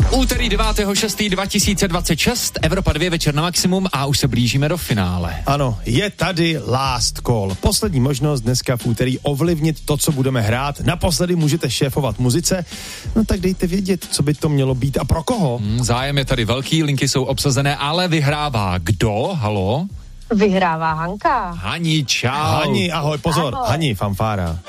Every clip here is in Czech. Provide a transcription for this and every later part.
Úterý 9.6.2026, Evropa 2 večer na maximum a už se blížíme do finále. Ano, je tady last call. Poslední možnost dneska v úterý ovlivnit to, co budeme hrát. Naposledy můžete šéfovat muzice, no tak dejte vědět, co by to mělo být a pro koho. Zájem je tady velký, linky jsou obsazené, ale vyhrává kdo? Halo? Vyhrává Hanka. Hani, čau. Hani, ahoj, pozor, ahoj. Hani, fanfára.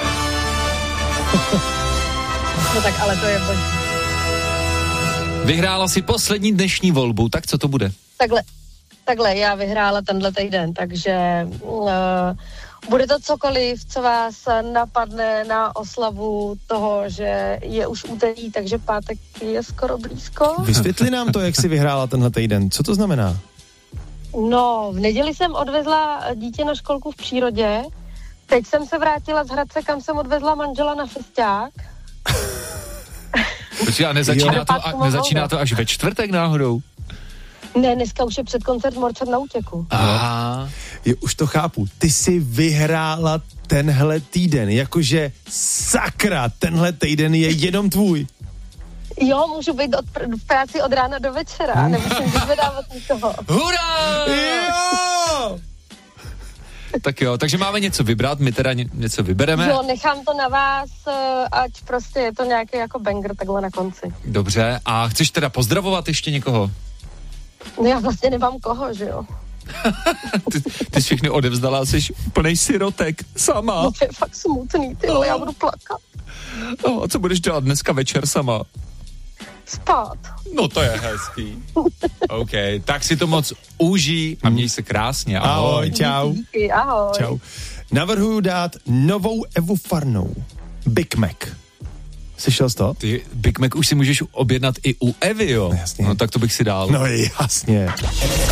No tak ale to je boží. Vyhrála si poslední dnešní volbu, tak co to bude? Takhle, já vyhrála tenhle týden, takže bude to cokoliv, co vás napadne na oslavu toho, že je už úterý, takže pátek je skoro blízko. Vysvětli nám to, jak jsi vyhrála tenhle týden. Co to znamená? No, v neděli jsem odvezla dítě na školku v přírodě, teď jsem se vrátila z Hradce, kam jsem odvezla manžela na festiák. Počkej, a nezačíná to až ve čtvrtek náhodou? Ne, dneska už je předkoncert Morčat na útěku. Aha. Jo, už to chápu. Ty jsi vyhrála tenhle týden, jakože sakra, tenhle týden je jenom tvůj. Jo, můžu být v práci od rána do večera, nemusím vyzvedávat nikoho. Hurá! Jo! Tak jo, takže máme něco vybrat, my teda něco vybereme. Jo, nechám to na vás, ať prostě je to nějaký jako banger takhle na konci. Dobře, a chceš teda pozdravovat ještě někoho? No já vlastně nemám koho, že jo. ty jsi všechny odevzdala, jsi plnej sirotek, sama. No to je fakt smutný, tyhle, já budu plakat. No, a co budeš dělat dneska večer sama? Spát. No to je hezký. OK, tak si to moc užij a měj se krásně. Ahoj. Ahoj, čau. Díky, ahoj. Čau. Navrhuju dát novou Evu Farnou. Big Mac. Slyšel jsi to? Ty Big Mac už si můžeš objednat i u Evy, jo? No, jasně. No tak to bych si dal. No jasně.